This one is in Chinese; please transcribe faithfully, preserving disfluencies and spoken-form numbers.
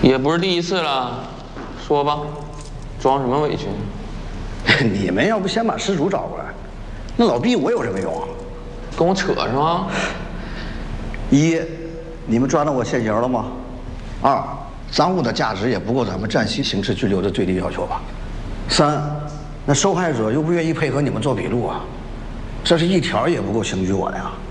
也不是第一次了，说吧，装什么委屈？ 你们要不先把失主找过来，那老毕我有什么用啊？ 跟我扯是吗？ 一，你们抓到我现行了吗？二，赃物的价值也不够咱们暂期刑事拘留的最低要求吧？三，那受害者又不愿意配合你们做笔录啊，这是一条也不够刑拘我的呀。